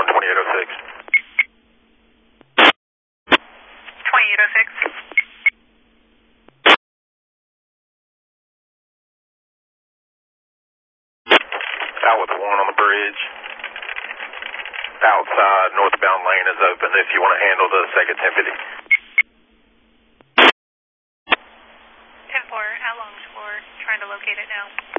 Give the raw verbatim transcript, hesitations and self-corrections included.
one twenty-eight oh six. twenty-eight oh six. Out with one on the bridge. Outside northbound lane is open if you want to handle the second ten fifty. ten four, at Longsport, trying to locate it now.